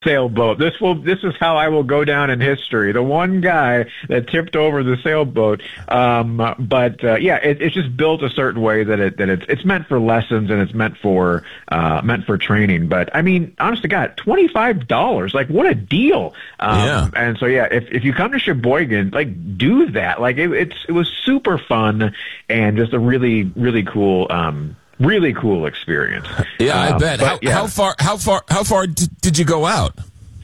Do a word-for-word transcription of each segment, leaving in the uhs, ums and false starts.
sailboat. This will. This is how I will go down in history. The one guy that tipped over the sailboat. Um, but uh, yeah, it, it's just built a certain way that it that it's it's meant for lessons and it's meant for uh, meant for training. But I mean, honest to God, twenty five dollars. Like, what a deal! Um, yeah. And so yeah, if if you come to Sheboygan, like, do that. Like, it, it's it was super fun and just a really really cool. Um, Really cool experience. Yeah, I um, bet. but, How, yeah. how far? How far? How far d- did you go out?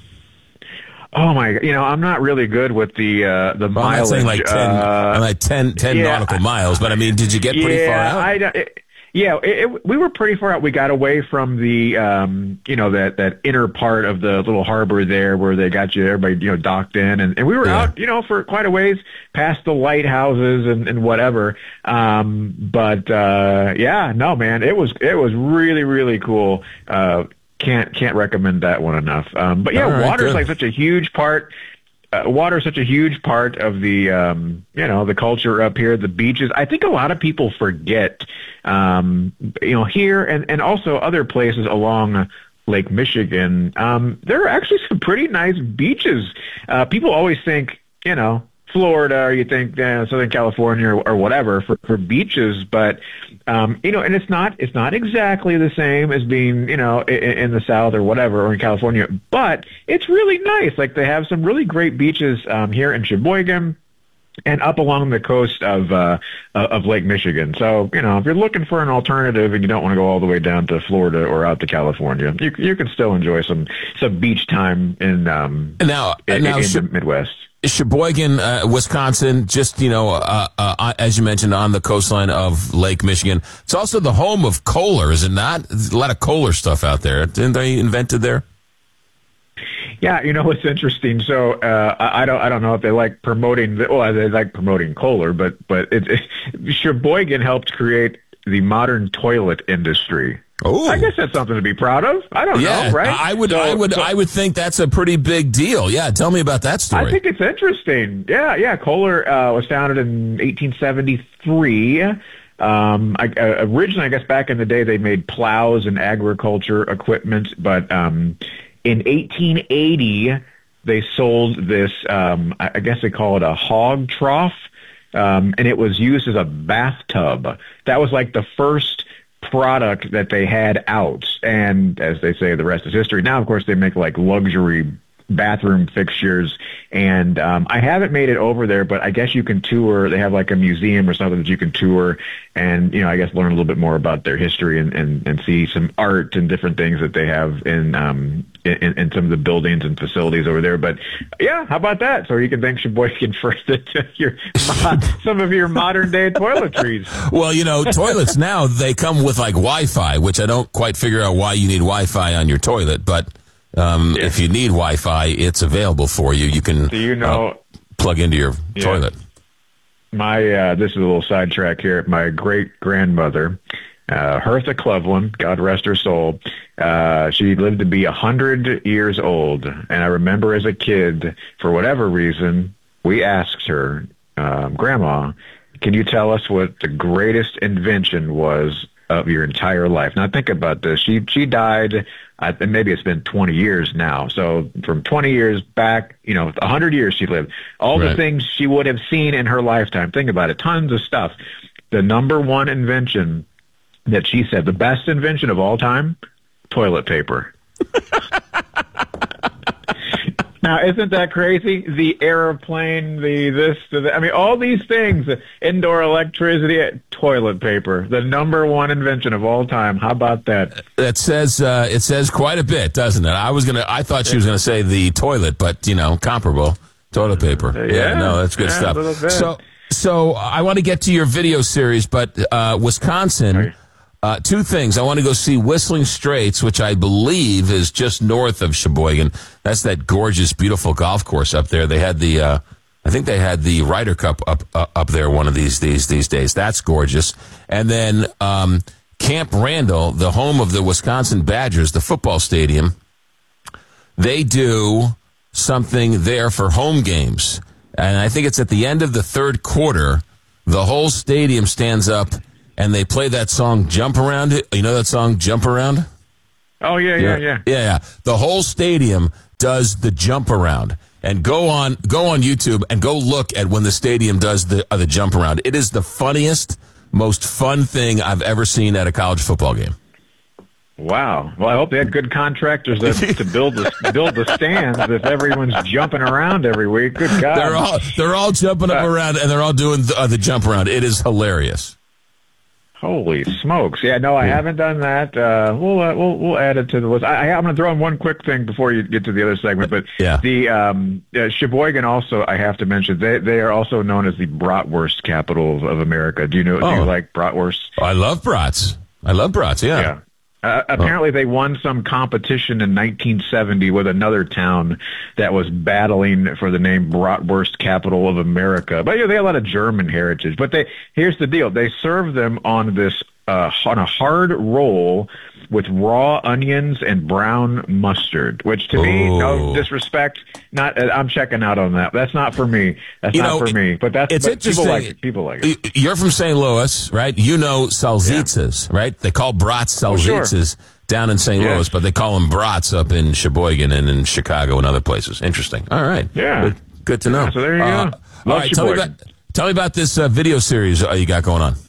Oh my! You know, I'm not really good with the uh, the Well, I'm not mileage. saying like ten, uh, I'm like ten, ten yeah, nautical miles, but I mean, did you get pretty yeah, far out? I, it, yeah, it, it, we were pretty far out. We got away from the, um, you know, that, that inner part of the little harbor there where they got you, everybody, you know, docked in. And, and we were Yeah. out, you know, for quite a ways past the lighthouses and, and whatever. Um, but, uh, yeah, no, man, it was, it was really, really cool. Uh, can't, can't recommend that one enough. Um, but yeah, All right, water's good. like such a huge part. Uh, water is such a huge part of the, um, you know, the culture up here, the beaches. I think a lot of people forget, um, you know, here and, and also other places along Lake Michigan, um, there are actually some pretty nice beaches. Uh, people always think, you know, Florida, or you think uh, Southern California or, or whatever for, for beaches, but um, you know, and it's not it's not exactly the same as being, you know, in, in the South or whatever or in California, but it's really nice. Like, they have some really great beaches um, here in Sheboygan and up along the coast of uh, of Lake Michigan. So, you know, if you're looking for an alternative and you don't want to go all the way down to Florida or out to California, you you can still enjoy some some beach time in um now, in, now in Sh- the Midwest. Sheboygan, uh, Wisconsin, just, you know, uh, uh, as you mentioned, on the coastline of Lake Michigan. It's also the home of Kohler, is it not? There's a lot of Kohler stuff out there. Didn't they invent it there? Yeah, you know what's interesting. So uh, I, I don't, I don't know if they like promoting. The, well, they like promoting Kohler, but but it, it, Sheboygan helped create the modern toilet industry. Oh, I guess that's something to be proud of. I don't yeah, know, right? I would, So- I would, so- I would think that's a pretty big deal. Yeah, tell me about that story. I think it's interesting. Yeah, yeah. Kohler uh, was founded in eighteen seventy-three. Um, I, uh, originally, I guess back in the day, they made plows and agriculture equipment, but um, in eighteen eighty, they sold this. Um, I I guess they call it a hog trough, um, and it was used as a bathtub. That was like the first product that they had out, and as they say, the rest is history. Now, of course, they make like luxury bathroom fixtures, and um, I haven't made it over there, but I guess you can tour. They have like a museum or something that you can tour, and you know, I guess learn a little bit more about their history and, and, and see some art and different things that they have in, um, in in some of the buildings and facilities over there. But yeah, how about that? So you can thank Sheboygan for the, your some of your modern day toiletries. Well, you know, toilets now, they come with like Wi-Fi, which I don't quite figure out why you need Wi-Fi on your toilet, but um, Yeah. if you need Wi-Fi, it's available for you. You can Do you know? uh, plug into your Yeah. toilet. My uh, this is a little sidetrack here. My great grandmother, uh, Hertha Cleveland, God rest her soul, uh, she lived to be a hundred years old, and I remember as a kid, for whatever reason, we asked her, um, "Grandma, can you tell us what the greatest invention was of your entire life?" Now think about this. She she died. I think maybe it's been twenty years now. So from twenty years back, you know, one hundred years she lived. All Right. the things she would have seen in her lifetime. Think about it. Tons of stuff. The number one invention that she said, the best invention of all time, toilet paper. Now, isn't that crazy? The airplane, the this, the, that. I mean, all these things, indoor electricity, toilet paper, the number one invention of all time. How about that? That says uh, it says quite a bit, doesn't it? I was gonna, I thought she was gonna say the toilet, but you know, comparable toilet paper. Uh, yeah, yeah. no, that's good Yeah, a little stuff. bit. So, so I want to get to your video series, but uh, Wisconsin. Right. Uh, two things. I want to go see Whistling Straits, which I believe is just north of Sheboygan. That's that gorgeous, beautiful golf course up there. They had the, uh, I think they had the Ryder Cup up uh, up there one of these these these days. That's gorgeous. And then um, Camp Randall, the home of the Wisconsin Badgers, the football stadium. They do something there for home games, and I think it's at the end of the third quarter. The whole stadium stands up. And they play that song, Jump Around It. You know that song, Jump Around? Oh, yeah, yeah, yeah. Yeah, yeah. The whole stadium does the jump around. And go on go on YouTube and go look at when the stadium does the uh, the jump around. It is the funniest, most fun thing I've ever seen at a college football game. Wow. Well, I hope they had good contractors to, to build the build the stands if everyone's jumping around every week. Good God. They're all they're all jumping up around and they're all doing the, uh, the jump around. It is hilarious. Holy smokes! Yeah, no, I yeah. haven't done that. Uh, we'll uh, we'll we'll add it to the list. I, I, I'm going to throw in one quick thing before you get to the other segment. But yeah. the um, uh, Sheboygan also, I have to mention, they they are also known as the bratwurst capital of, of America. Do you know? Oh. Do you like bratwurst? I love brats. I love brats. Yeah. Yeah. Uh, apparently, oh. they won some competition in nineteen seventy with another town that was battling for the name Bratwurst Capital of America. But yeah, they have a lot of German heritage. But they here's the deal: they serve them on this uh, on a hard roll with raw onions and brown mustard. Which, to oh. me, no disrespect, not uh, I'm checking out on that. That's not for me. That's you not know, for me. But that's it's but interesting. People like it. People like it. You're from Saint Louis, right? You know salsitzas, yeah. right? They call brats salsitzas. Oh, sure. Down in Saint Yes. Louis, but they call them brats up in Sheboygan and in Chicago and other places. Interesting. All right. Yeah. Good, good to know. Yeah, so there you uh, go. All right. Tell me, about, tell me about this uh, video series uh, you got going on.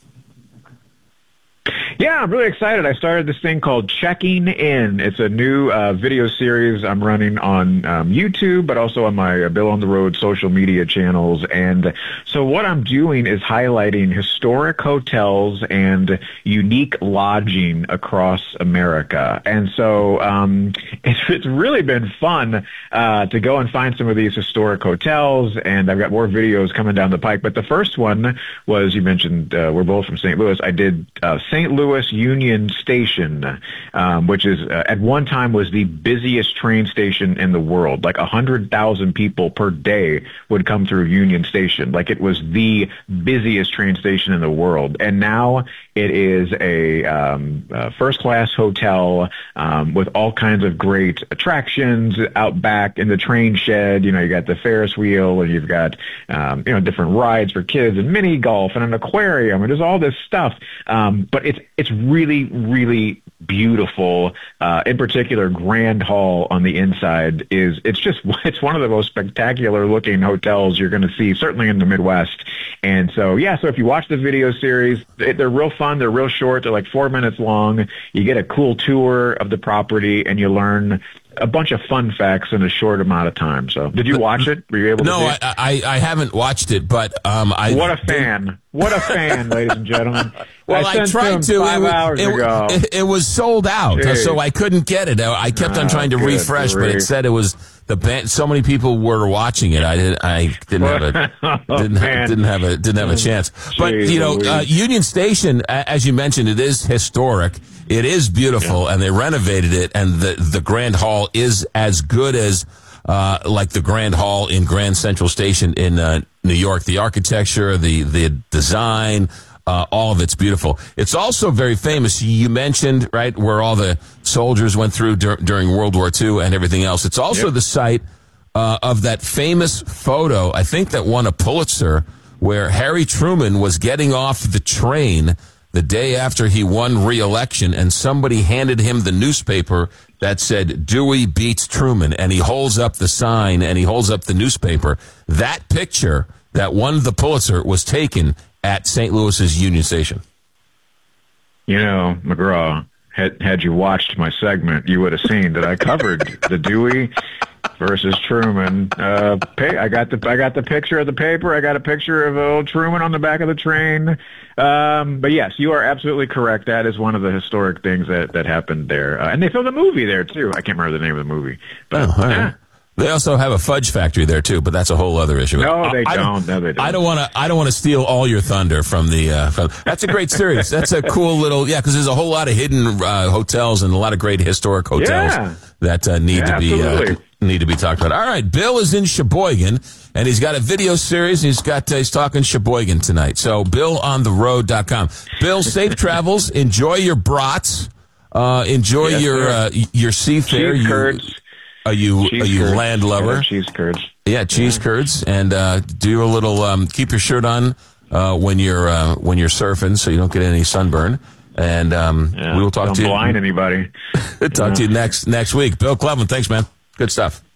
Yeah, I'm really excited. I started this thing called Checking In. It's a new uh, video series I'm running on um, YouTube, but also on my uh, Bill on the Road social media channels. And so what I'm doing is highlighting historic hotels and unique lodging across America. And so um, it's, it's really been fun uh, to go and find some of these historic hotels, and I've got more videos coming down the pike. But the first one was, you mentioned uh, we're both from Saint Louis. I did uh, Saint Louis Union Station, um, which is uh, at one time was the busiest train station in the world. Like one hundred thousand people per day would come through Union Station. Like it was the busiest train station in the world. And now it is a um, uh, first-class hotel um, with all kinds of great attractions out back in the train shed. You know, you got the Ferris wheel, and you've got um, you know different rides for kids, and mini golf, and an aquarium, and there's all this stuff. Um, but it's it's really, really beautiful. Uh, in particular, Grand Hall on the inside is, it's just, it's one of the most spectacular looking hotels you're going to see, certainly in the Midwest. And so, yeah, so if you watch the video series, they're real fun. They're real short. They're like four minutes long. You get a cool tour of the property and you learn a bunch of fun facts in a short amount of time. So, did you watch it? Were you able to? No, I, I I haven't watched it, but um, I. What a fan! What a fan, ladies and gentlemen. Well, I, I tried to. Five it, hours it, ago. It, it was sold out, Jeez. so I couldn't get it. I kept oh, on trying to refresh, grief. But it said it was the band. So many people were watching it. I didn't. I didn't have a oh, didn't, have, didn't have a didn't have a chance. Jeez, but you know, uh, Union Station, as you mentioned, it is historic. It is beautiful, yeah. and they renovated it, and the the Grand Hall is as good as uh, like the Grand Hall in Grand Central Station in uh, New York. The architecture, the the design, uh, all of it's beautiful. It's also very famous. You mentioned, right, where all the soldiers went through dur- during World War Two and everything else. It's also yep. the site uh, of that famous photo, I think that won a Pulitzer, where Harry Truman was getting off the train the day after he won re-election, and somebody handed him the newspaper that said, Dewey beats Truman, and he holds up the sign, and he holds up the newspaper. That picture that won the Pulitzer was taken at Saint Louis's Union Station. You know, McGraw, had, had you watched my segment, you would have seen that I covered the Dewey versus Truman. Uh, pay, I got the I got the picture of the paper. I got a picture of old Truman on the back of the train. Um, but yes, you are absolutely correct. That is one of the historic things that, that happened there. Uh, and they filmed a movie there too. I can't remember the name of the movie. But, oh, all right. yeah. They also have a fudge factory there too, but that's a whole other issue. No, they I, don't. I, no, they don't. I don't want to. I don't want to steal all your thunder from the. Uh, from, that's a great series. That's a cool little. Yeah, because there's a whole lot of hidden uh, hotels and a lot of great historic hotels yeah. that uh, need yeah, to be uh, need to be talked about. All right, Bill is in Sheboygan, and he's got a video series. He's got uh, he's talking Sheboygan tonight. So bill on the road dot com. Bill, safe travels. Enjoy your brats. Uh, enjoy yes, your uh, your seafare. Cheese you, curds. Are you cheese are you curds. land lover? Yeah, cheese curds. Yeah, cheese yeah. curds, and uh, do a little. Um, keep your shirt on uh, when you're uh, when you're surfing, so you don't get any sunburn. And um, yeah, we will talk don't to you. Don't blind anybody. talk yeah. to you next next week. Bill Cleveland, thanks, man. Good stuff.